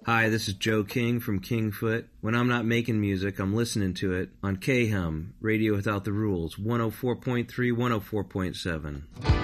Hi, this is Joe King from Kingfoot. When I'm not making music, I'm listening to it on KHUM, Radio Without the Rules, 104.3, 104.7.